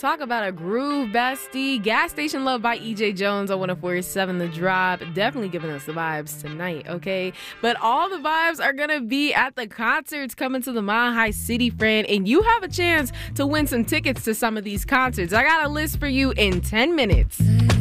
talk about a groove, bestie. Gas Station Love by E.J. Jones on 104.7 The Drop. Definitely giving us the vibes tonight, okay? But all the vibes are going to be at the concerts coming to the Mile High City, friend. And you have a chance to win some tickets to some of these concerts. I got a list for you in 10 minutes.